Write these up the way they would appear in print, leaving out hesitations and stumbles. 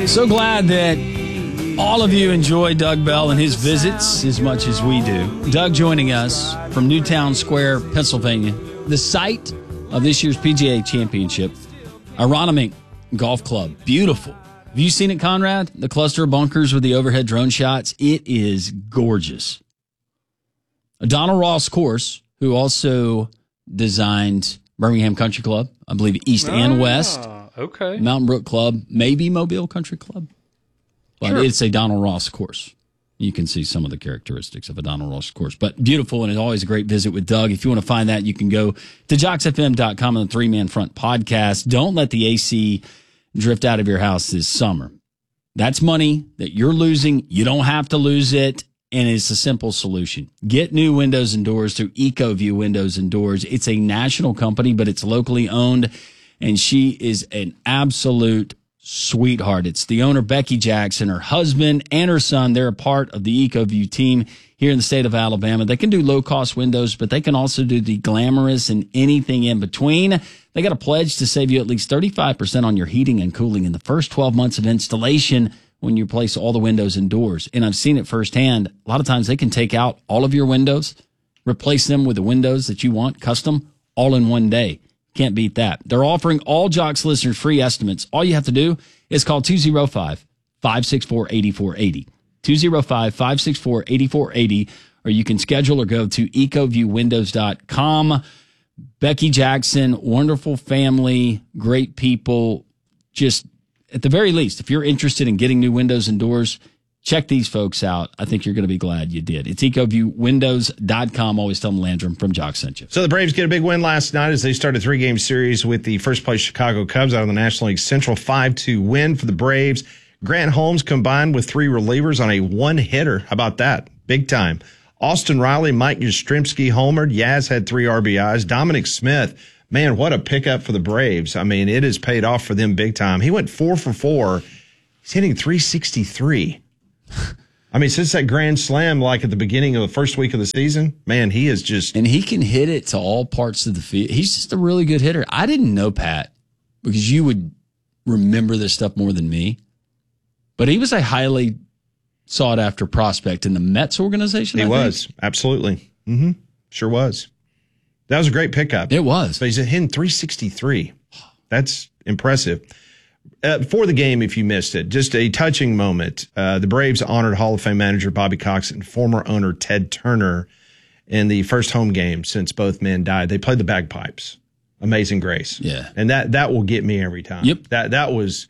So glad that all of you enjoy Doug Bell and his visits as much as we do. Doug joining us from Newtown Square, Pennsylvania, the site of this year's PGA Championship, Aronimink Golf Club. Beautiful. Have you seen it, Conrad? The cluster of bunkers with the overhead drone shots. It is gorgeous. Donald Ross course, who also designed Birmingham Country Club, I believe East and West. Okay. Mountain Brook Club, maybe Mobile Country Club. But Sure. It's a Donald Ross course. You can see some of the characteristics of a Donald Ross course. But beautiful, and it's always a great visit with Doug. If you want to find that, you can go to JocksFM.com on the 3-Man Front podcast. Don't let the AC drift out of your house this summer. That's money that you're losing. You don't have to lose it, and it's a simple solution. Get new windows and doors through EcoView Windows and Doors. It's a national company, but it's locally owned, and she is an absolute sweetheart. It's the owner, Becky Jackson, her husband and her son. They're a part of the EcoView team here in the state of Alabama. They can do low-cost windows, but they can also do the glamorous and anything in between. They got a pledge to save you at least 35% on your heating and cooling in the first 12 months of installation when you replace all the windows and doors. And I've seen it firsthand. A lot of times they can take out all of your windows, replace them with the windows that you want, custom, all in one day. Can't beat that. They're offering all Jocks listeners free estimates. All you have to do is call 205-564-8480. 205-564-8480, or you can schedule or go to ecoviewwindows.com. Becky Jackson, wonderful family, great people. Just at the very least, if you're interested in getting new windows and doors, check these folks out. I think you're going to be glad you did. It's ecoviewwindows.com. Always tell them Landrum from Jock sent you. So the Braves get a big win last night as they start a 3-game series with the first-place Chicago Cubs out of the National League Central. 5-2 win for the Braves. Grant Holmes combined with 3 relievers on a one-hitter. How about that? Big time. Austin Riley, Mike Yastrzemski homered. Yaz had 3 RBIs. Dominic Smith, man, what a pickup for the Braves. I mean, it has paid off for them big time. He went 4 for 4. He's hitting .363. I mean, since that grand slam, like at the beginning of the first week of the season, man, he is just... And he can hit it to all parts of the field. He's just a really good hitter. I didn't know, Pat, because you would remember this stuff more than me, but he was a highly sought-after prospect in the Mets organization, He was, absolutely. Mm-hmm. Sure was. That was a great pickup. It was. But he's hitting .363. That's impressive. For the game, if you missed it, just a touching moment. The Braves honored Hall of Fame manager Bobby Cox and former owner Ted Turner in the first home game since both men died. They played the bagpipes. Amazing Grace. Yeah. And that will get me every time. Yep. That was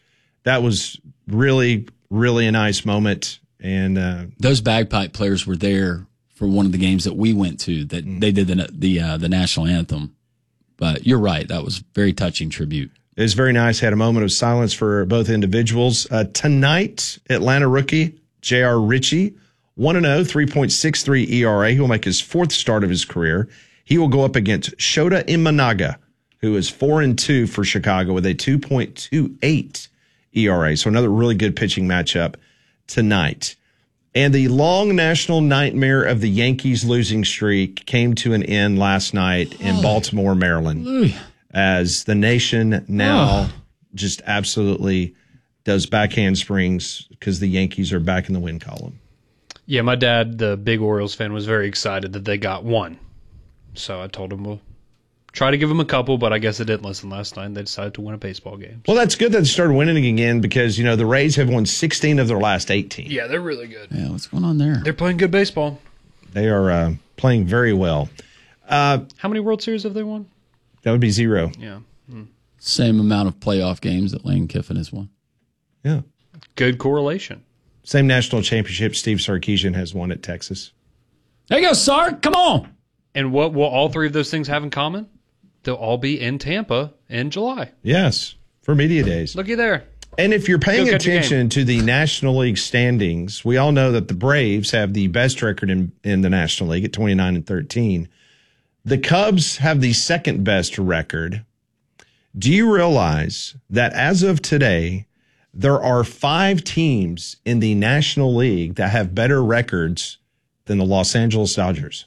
really, really a nice moment. And those bagpipe players were there for one of the games that we went to that they did the national anthem. But you're right. That was very touching tribute. It was very nice. Had a moment of silence for both individuals. Tonight, Atlanta rookie J.R. Ritchie, 1-0, 3.63 ERA. He will make his 4th start of his career. He will go up against Shota Imanaga, who is 4-2 for Chicago with a 2.28 ERA. So another really good pitching matchup tonight. And the long national nightmare of the Yankees losing streak came to an end last night in Baltimore, Maryland. As the nation now just absolutely does back handsprings because the Yankees are back in the win column. Yeah, my dad, the big Orioles fan, was very excited that they got one. So I told him we'll try to give them a couple, but I guess they didn't listen last night, and they decided to win a baseball game. Well, that's good that they started winning again because, you know, the Rays have won 16 of their last 18. Yeah, they're really good. Yeah, what's going on there? They're playing good baseball. They are playing very well. How many World Series have they won? That would be 0. Yeah. Same amount of playoff games that Lane Kiffin has won. Yeah. Good correlation. Same national championship Steve Sarkisian has won at Texas. There you go, Sark. Come on. And what will all 3 of those things have in common? They'll all be in Tampa in July. Yes, for media days. Looky there. And if you're paying Go catch a attention to the National League standings, we all know that the Braves have the best record in the National League at 29-13. The Cubs have the second best record. Do you realize that as of today, there are 5 teams in the National League that have better records than the Los Angeles Dodgers?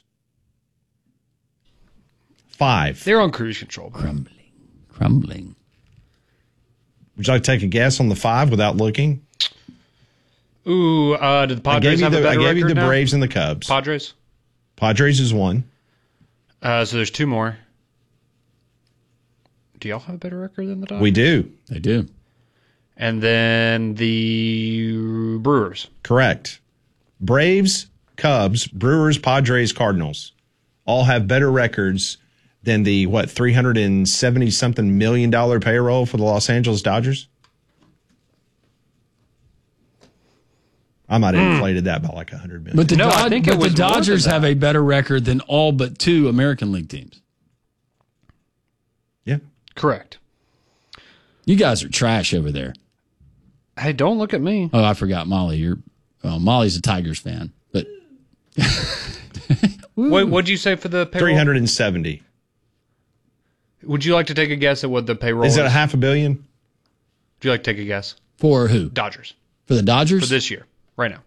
5. They're on cruise control. Crumbling. Would you like to take a guess on the 5 without looking? Ooh, did the Padres have a better record I gave you the now? Braves and the Cubs. Padres? Padres is one. So there's two more. Do y'all have a better record than the Dodgers? We do. They do. And then the Brewers. Correct. Braves, Cubs, Brewers, Padres, Cardinals all have better records than the, $370-something million payroll for the Los Angeles Dodgers? I might have inflated that by like $100 million. But the, No, I think it was more than Dodgers that. have a better record than all but 2 American League teams. Yeah. Correct. You guys are trash over there. Hey, don't look at me. Oh, I forgot Molly. Molly's a Tigers fan. But What'd you say for the payroll? 370. Would you like to take a guess at what the payroll Is is? that a $500 million? Would you like to take a guess? for who? Dodgers. For the Dodgers? For this year. Right now.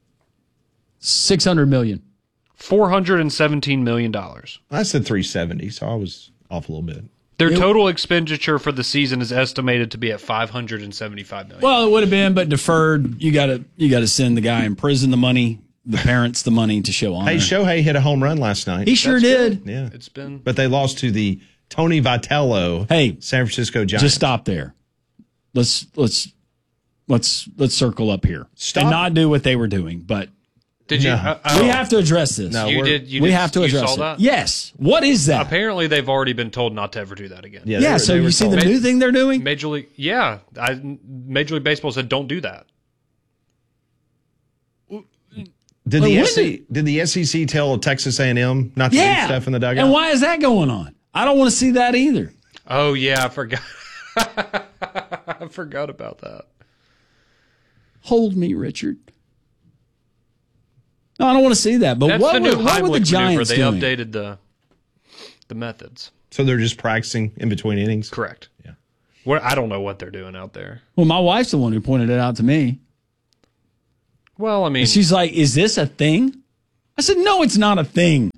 $600 million. $417 million. I said 370, so I was off a little bit. Their total expenditure for the season is estimated to be at $575 million. Well, it would have been, but deferred. You gotta send the guy in prison the money, the parents the money to show honor. Hey, Shohei hit a home run last night. He sure did. Yeah. It's been But they lost to the Tony Vitello San Francisco Giants. Just stop there. Let's circle up here Stop. and not do what they were doing. But Did you? No. we have to address this. No, You we're- did. You we did- have to you address saw it. that? Yes. What is that? Apparently, they've already been told not to ever do that again. Yeah, Yeah. they So were you see the told. new thing they're doing? Major League, Major League Baseball said don't do that. Did Well, the when did the SEC tell Texas A&M not to do Yeah. stuff in the dugout? And why is that going on? I don't want to see that either. Oh yeah, I forgot. I forgot about that. Hold me, Richard. No, I don't want to see that. But That's what the new were the Heimlich maneuver. Giants They doing? updated the methods. So they're just practicing in between innings? Correct. Yeah. I don't know what they're doing out there. Well, my wife's the one who pointed it out to me. Well, I mean, And she's like, "Is this a thing?" I said, "No, it's not a thing."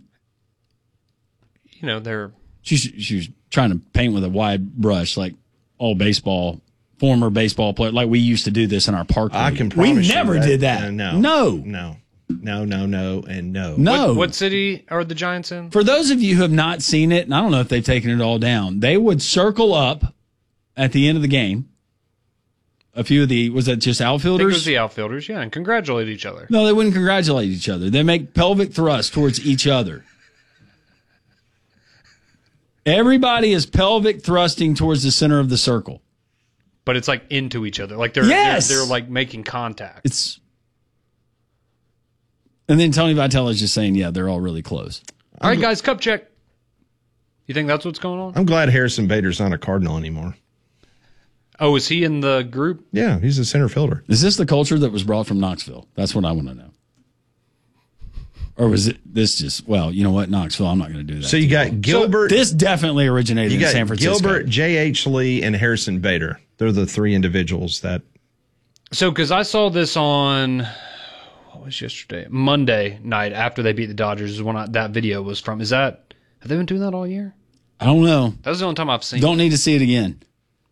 they're She was trying to paint with a wide brush, like all former baseball player. Like we used to do this in our park. I league. can promise we never you did that. No. no, And no. no. What city are the Giants in? For those of you who have not seen it, and I don't know if they've taken it all down, they would circle up at the end of the game. A few of was that just I think it outfielders? was the outfielders, yeah, and congratulate each other. No, they wouldn't congratulate each other. They make pelvic thrusts towards each other. Everybody is pelvic thrusting towards the center of the circle. But it's like into each other, like they're Yes! they're like making contact. And then Tony Vitello is just saying, yeah, they're all really close. All right, guys, cup check. You think that's what's going on? I'm glad Harrison Bader's not a Cardinal anymore. Oh, is he in the group? Yeah, he's a center fielder. Is this the culture that was brought from Knoxville? That's what I want to know. Or was it this just, well, you know what, Knoxville, I'm not going to do that. So you got Gilbert. This definitely originated You in got San Francisco. Gilbert, J.H. Lee, and Harrison Bader. They're the three individuals that. So, because I saw this on, what was yesterday? Monday night after they beat the Dodgers is when that video was from. Have they been doing that all year? I don't know. That was the only time I've seen. Don't need to see it again.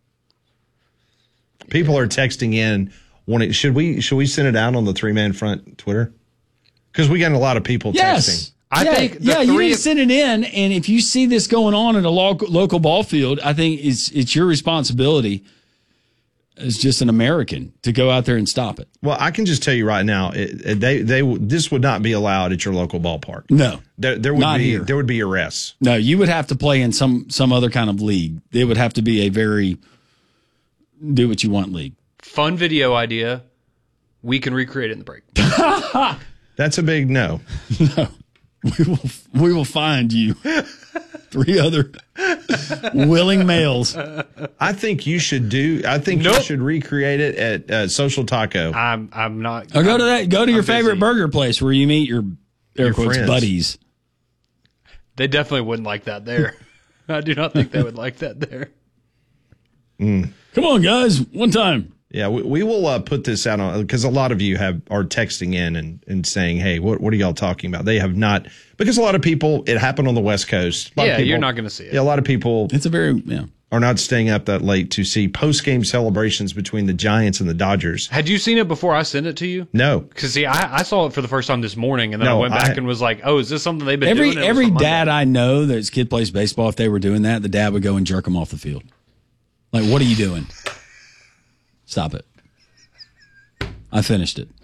People are texting in. Should we send it out on the 3-Man Front Twitter? Because we got a lot of people Yes. texting. I think the you three need to of- send it in, and if you see this going on at a local ball field, I think it's your responsibility as just an American to go out there and stop it. Well, I can just tell you right now, this would not be allowed at your local ballpark. No, There would Not be here. there would be arrests. no, you would have to play in some other kind of league. It would have to be a very do what you want league. Fun video idea. We can recreate it in the break. That's a big no. We will find you 3 other willing males. I think you should you Nope. should recreate it at Social Taco. I'm not. Or go to your I'm favorite busy. burger burger place where you meet your air quotes friends. buddies. They definitely wouldn't like that there. I do not think they would like that there. Come on, guys, one time. Yeah, we will put this out on because a lot of you are texting in and saying, "Hey, what are y'all talking about?" They have not because a lot of people. It happened on the West Coast. A lot of Yeah, people- you're not going to see it. Yeah, a lot of people. It's a very are not staying up that late to see post-game celebrations between the Giants and the Dodgers. Had you seen it before I sent it to you? No. Because, see, I saw it for the first time this morning, and then I went back and was like, oh, is this something they've been doing? Every dad I know that his kid plays baseball, if they were doing that, the dad would go and jerk him off the field. Like, what are you doing? Stop it. I finished it.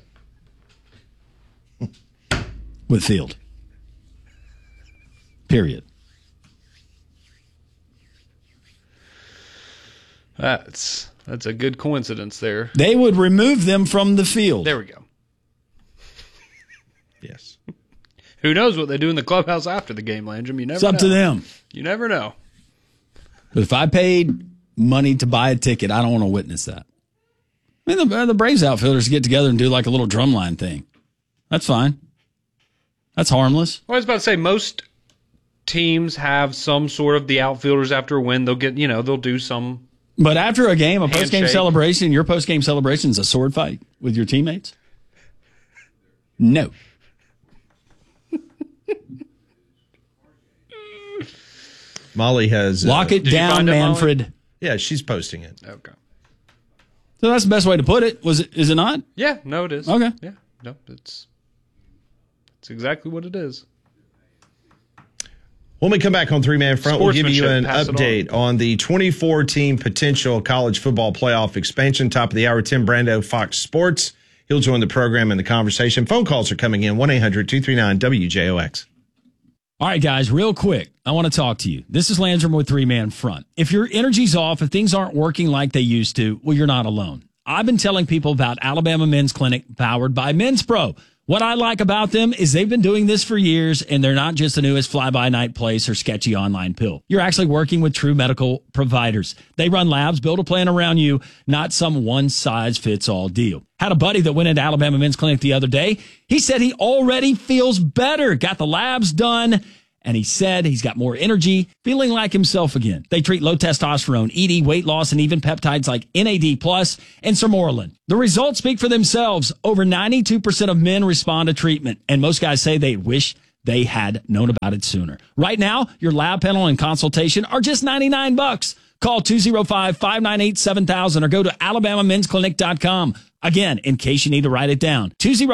With Field. Period. That's a good coincidence there. They would remove them from the field. There we go. Yes. Who knows what they do in the clubhouse after the game, Landrum? You never know. It's up to them. You never know. But if I paid money to buy a ticket, I don't want to witness that. I mean, the Braves outfielders get together and do like a little drumline thing. That's fine. That's harmless. Well, I was about to say, most teams have some sort of the outfielders after a win. They'll get, they'll do some. But after a game, a post-game handshake. celebration, your post-game celebration is a sword fight with your teammates? No. Molly has... Lock it down, Manfred. Yeah, she's posting it. Okay. So that's the best way to put it. Is it not? Yeah, no, it is. Okay. Yeah, no, it's exactly what it is. When we come back on Three Man Front, we'll give you an Sportsmanship, update on the 24-team potential college football playoff expansion. Top of the hour, Tim Brando, Fox Sports. He'll join the program and the conversation. Phone calls are coming in, 1-800-239-WJOX. All right, guys, real quick, I want to talk to you. This is Landrum with Three Man Front. If your energy's off, if things aren't working like they used to, well, you're not alone. I've been telling people about Alabama Men's Clinic powered by Men's Pro. What I like about them is they've been doing this for years, and they're not just the newest fly-by-night place or sketchy online pill. You're actually working with true medical providers. They run labs, build a plan around you, not some one-size-fits-all deal. Had a buddy that went into Alabama Men's Clinic the other day. He said he already feels better, got the labs done, and he said he's got more energy, feeling like himself again. They treat low testosterone, ED, weight loss, and even peptides like NAD plus and Sermorelin. The results speak for themselves. Over 92% of men respond to treatment, and most guys say they wish they had known about it sooner. Right now, your lab panel and consultation are just $99. Call 205-598-7000 or go to alabamamensclinic.com. Again, in case you need to write it down,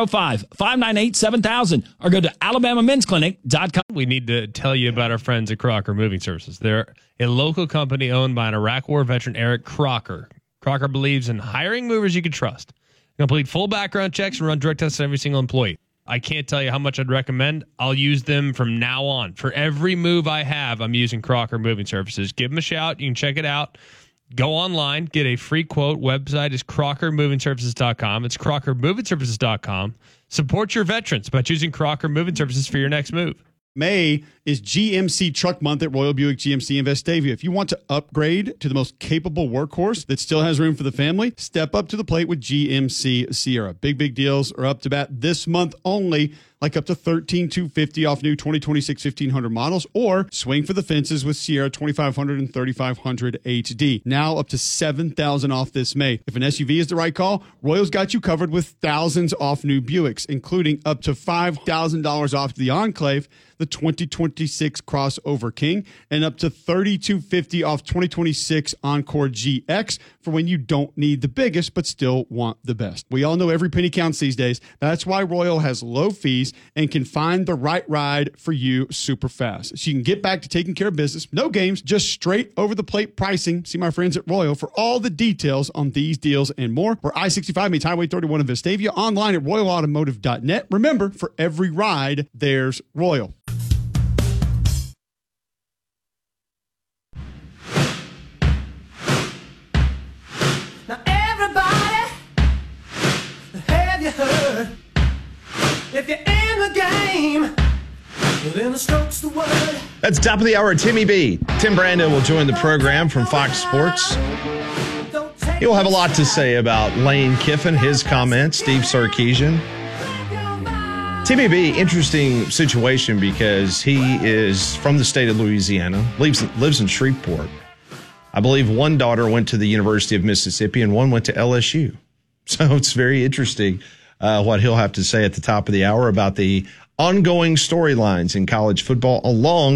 205-598-7000 or go to alabamamensclinic.com. We need to tell you about our friends at Crocker Moving Services. They're a local company owned by an Iraq War veteran, Eric Crocker. Crocker believes in hiring movers you can trust. Complete full background checks and run drug tests on every single employee. I can't tell you how much I'd recommend. I'll use them from now on. For every move I have, I'm using Crocker Moving Services. Give them a shout. You can check it out. Go online, get a free quote. Website is crockermovingservices.com. It's crockermovingservices.com. Support your veterans by choosing Crocker Moving Services for your next move. May is GMC Truck Month at Royal Buick GMC in Vestavia. If you want to upgrade to the most capable workhorse that still has room for the family, step up to the plate with GMC Sierra. Big deals are up to bat this month only, like up to $13,250 off new 2026 1500 models, or swing for the fences with Sierra 2500 and 3500 HD. Now up to $7,000 off this May. If an SUV is the right call, Royal's got you covered with thousands off new Buicks, including up to $5,000 off the Enclave, the 2026 Crossover King, and up to $3,250 off 2026 Encore GX for when you don't need the biggest but still want the best. We all know every penny counts these days. That's why Royal has low fees and can find the right ride for you super fast. So you can get back to taking care of business. No games, just straight over the plate pricing. See my friends at Royal for all the details on these deals and more. We're I-65 meets Highway 31 in Vestavia, online at royalautomotive.net. Remember, for every ride, there's Royal. Now everybody, have you heard? If you're in the game, well, then the stroke's the word. That's top of the hour, Timmy B. Tim Brando will join the program from Fox Sports. He'll have a lot to say about Lane Kiffin, his comments, Steve Sarkisian. Timmy B, interesting situation because he is from the state of Louisiana, lives in Shreveport. I believe one daughter went to the University of Mississippi and one went to LSU. So it's very interesting what he'll have to say at the top of the hour about the ongoing storylines in college football, along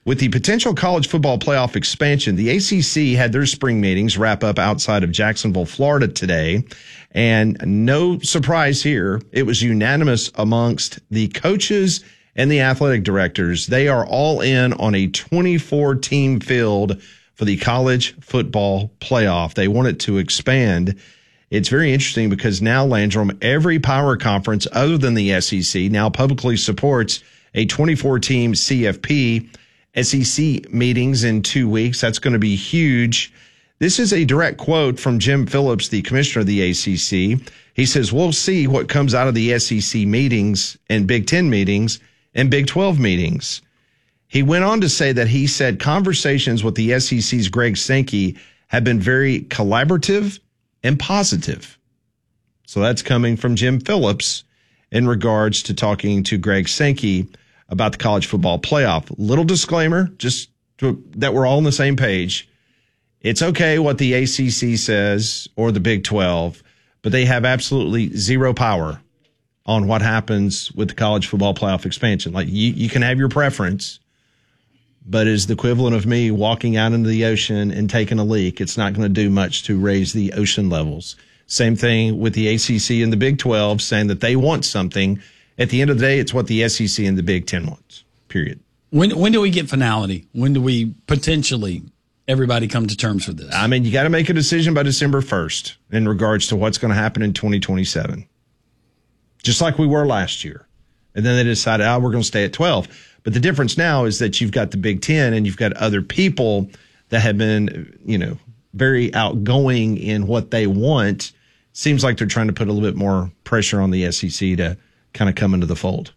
With the potential college football playoff expansion, the ACC had their spring meetings wrap up outside of Jacksonville, Florida today. And no surprise here, it was unanimous amongst the coaches and the athletic directors. They are all in on a 24-team field for the college football playoff. They want it to expand. It's very interesting because now, Landrum, every power conference other than the SEC now publicly supports a 24-team CFP. SEC meetings in 2 weeks. That's going to be huge. This is a direct quote from Jim Phillips, the commissioner of the ACC. He says, we'll see what comes out of the SEC meetings and Big Ten meetings and Big 12 meetings. He went on to say that he said conversations with the SEC's Greg Sankey have been very collaborative and positive. So that's coming from Jim Phillips in regards to talking to Greg Sankey about the college football playoff. Little disclaimer, just that we're all on the same page. It's okay what the ACC says or the Big 12, but they have absolutely zero power on what happens with the college football playoff expansion. Like you can have your preference, but it's the equivalent of me walking out into the ocean and taking a leak. It's not going to do much to raise the ocean levels. Same thing with the ACC and the Big 12 saying that they want something. At the end of the day, it's what the SEC and the Big Ten wants, period. When do we get finality? When do we potentially everybody come to terms with this? I mean, you got to make a decision by December 1st in regards to what's going to happen in 2027. Just like we were last year. And then they decided, we're going to stay at 12. But the difference now is that you've got the Big Ten and you've got other people that have been, very outgoing in what they want. Seems like they're trying to put a little bit more pressure on the SEC to kind of come into the fold.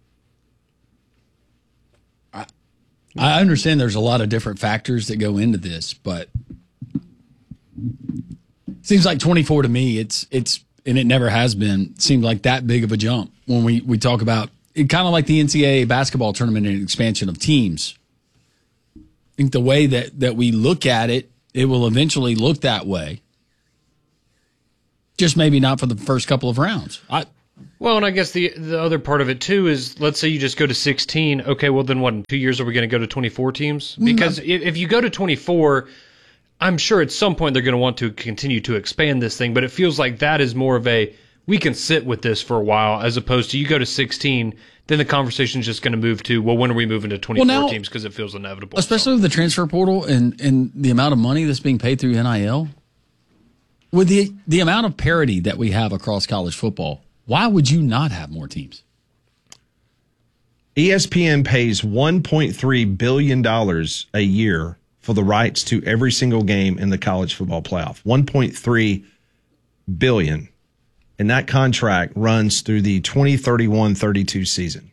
I understand there's a lot of different factors that go into this, but it seems like 24 to me, it's and it never has been, seemed like that big of a jump when we talk about it, kind of like the NCAA basketball tournament and expansion of teams. I think the way that we look at it, it will eventually look that way. Just maybe not for the first couple of rounds. Well, and I guess the other part of it, too, is let's say you just go to 16. Okay, well, then what, in 2 years are we going to go to 24 teams? Because if you go to 24, I'm sure at some point they're going to want to continue to expand this thing, but it feels like that is more of a, we can sit with this for a while, as opposed to you go to 16, then the conversation is just going to move to, well, when are we moving to 24 teams? Because it feels inevitable. Especially with the transfer portal and the amount of money that's being paid through NIL. With the amount of parity that we have across college football, why would you not have more teams? ESPN pays $1.3 billion a year for the rights to every single game in the college football playoff. $1.3 billion. And that contract runs through the 2031-32 season.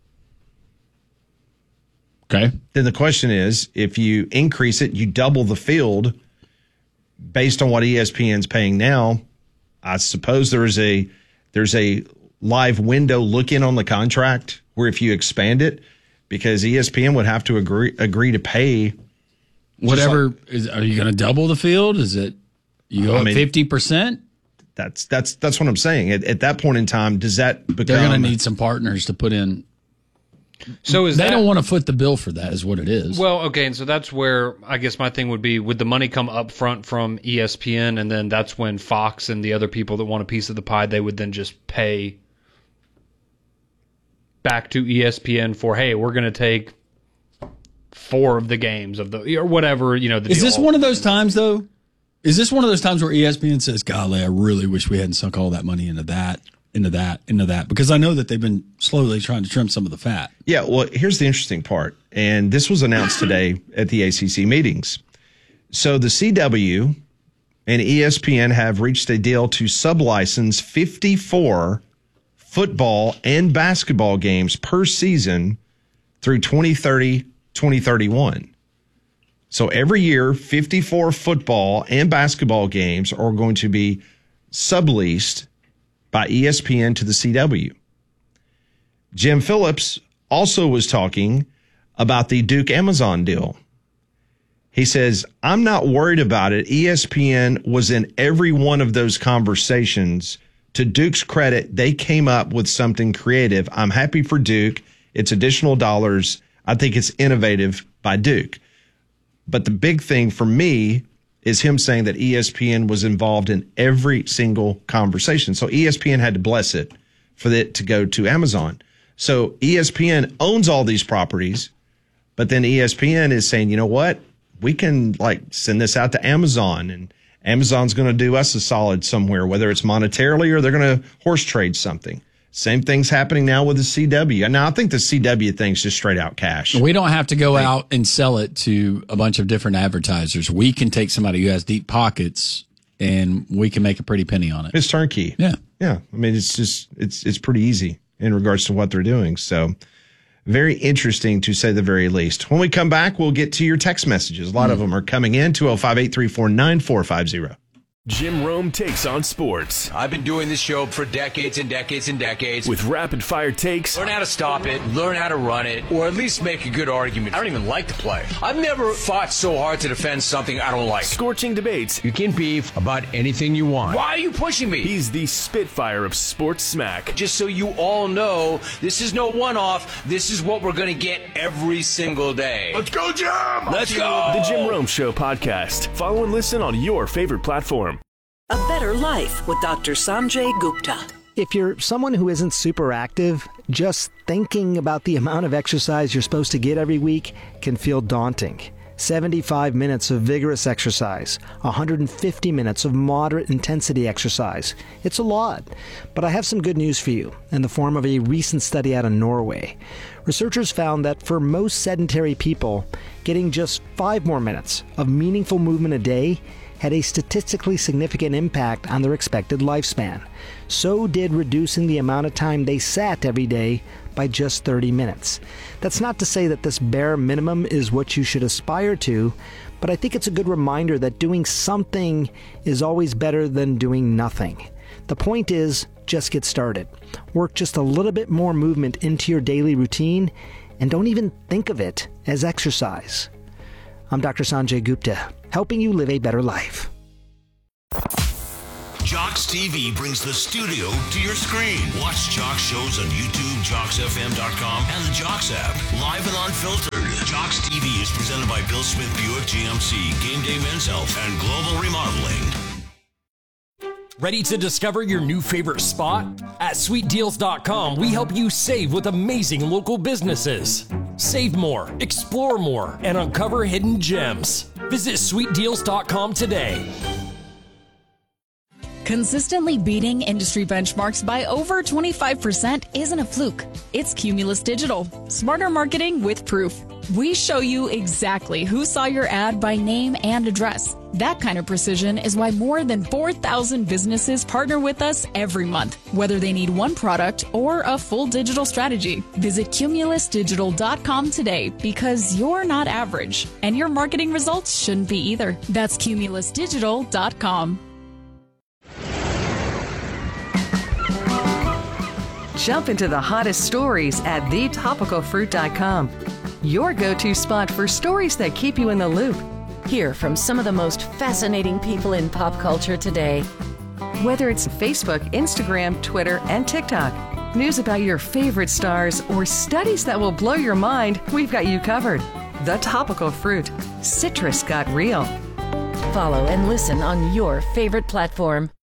Okay. Then the question is, if you increase it, you double the field based on what ESPN's paying now. I suppose there's a live window look in on the contract where if you expand it, because ESPN would have to agree to pay whatever. Are you going to double the field? Is it you go 50%? That's what I'm saying. At that point in time, does that become? They're going to need some partners to put in. So they don't want to foot the bill for that, is what it is. Well, okay, and so that's where I guess my thing would be: would the money come up front from ESPN, and then that's when Fox and the other people that want a piece of the pie, they would then just pay back to ESPN for, hey, we're going to take 4 of the games of the or whatever, Is this one of those times though? Is this one of those times where ESPN says, golly, I really wish we hadn't sunk all that money into that? Because I know that they've been slowly trying to trim some of the fat. Yeah, well, here's the interesting part. And this was announced today at the ACC meetings. So the CW and ESPN have reached a deal to sublicense 54 football and basketball games per season through 2030, 2031. So every year, 54 football and basketball games are going to be subleased by ESPN to the CW. Jim Phillips also was talking about the Duke Amazon deal. He says, I'm not worried about it. ESPN was in every one of those conversations. To Duke's credit, they came up with something creative. I'm happy for Duke. It's additional dollars. I think it's innovative by Duke. But the big thing for me is him saying that ESPN was involved in every single conversation. So ESPN had to bless it for it to go to Amazon. So ESPN owns all these properties, but then ESPN is saying, you know what? We can send this out to Amazon, and Amazon's going to do us a solid somewhere, whether it's monetarily or they're going to horse trade something. Same thing's happening now with the CW. Now, I think the CW thing's just straight out cash. We don't have to go out and sell it to a bunch of different advertisers. We can take somebody who has deep pockets and we can make a pretty penny on it. It's turnkey. Yeah. Yeah. I mean, it's pretty easy in regards to what they're doing. So very interesting to say the very least. When we come back, we'll get to your text messages. A lot of them are coming in. 205-834-9450. Jim Rome takes on sports. I've been doing this show for decades and decades and decades. With rapid fire takes. Learn how to stop it, learn how to run it, or at least make a good argument. I don't even like the play. I've never fought so hard to defend something I don't like. Scorching debates. You can beef about anything you want. Why are you pushing me? He's the Spitfire of sports smack. Just so you all know, this is no one-off. This is what we're going to get every single day. Let's go, Jim! Let's go! The Jim Rome Show podcast. Follow and listen on your favorite platform. A Better Life with Dr. Sanjay Gupta. If you're someone who isn't super active, just thinking about the amount of exercise you're supposed to get every week can feel daunting. 75 minutes of vigorous exercise, 150 minutes of moderate intensity exercise. It's a lot. But I have some good news for you in the form of a recent study out of Norway. Researchers found that for most sedentary people, getting just 5 more minutes of meaningful movement a day had a statistically significant impact on their expected lifespan. So did reducing the amount of time they sat every day by just 30 minutes. That's not to say that this bare minimum is what you should aspire to, but I think it's a good reminder that doing something is always better than doing nothing. The point is, just get started. Work just a little bit more movement into your daily routine, and don't even think of it as exercise. I'm Dr. Sanjay Gupta, helping you live a better life. Jocks TV brings the studio to your screen. Watch Jocks shows on YouTube, JocksFM.com, and the Jocks app, live and unfiltered. Jocks TV is presented by Bill Smith Buick GMC, Game Day Men's Health, and Global Remodeling. Ready to discover your new favorite spot? At SweetDeals.com, we help you save with amazing local businesses. Save more, explore more, and uncover hidden gems. Visit SweetDeals.com today. Consistently beating industry benchmarks by over 25% isn't a fluke. It's Cumulus Digital. Smarter marketing with proof. We show you exactly who saw your ad by name and address. That kind of precision is why more than 4,000 businesses partner with us every month, whether they need one product or a full digital strategy. Visit CumulusDigital.com today because you're not average, and your marketing results shouldn't be either. That's CumulusDigital.com. Jump into the hottest stories at thetopicalfruit.com. Your go-to spot for stories that keep you in the loop. Hear from some of the most fascinating people in pop culture today. Whether it's Facebook, Instagram, Twitter, and TikTok, news about your favorite stars, or studies that will blow your mind, we've got you covered. The Topical Fruit. Citrus got real. Follow and listen on your favorite platform.